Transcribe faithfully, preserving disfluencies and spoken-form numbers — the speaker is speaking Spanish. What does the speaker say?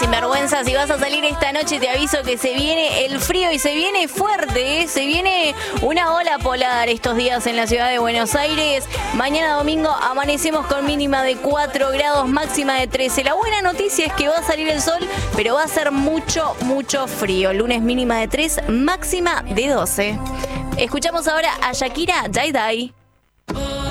sinvergüenza, si vas a salir esta noche te aviso que se viene el frío y se viene fuerte, ¿eh? Se viene una ola polar estos días en la ciudad de Buenos Aires. Mañana domingo amanecemos con mínima de cuatro grados, máxima de trece. La buena noticia es que va a salir el sol, pero va a ser mucho, mucho frío. Lunes mínima de tres, máxima de doce. Escuchamos ahora a Shakira, Die Die.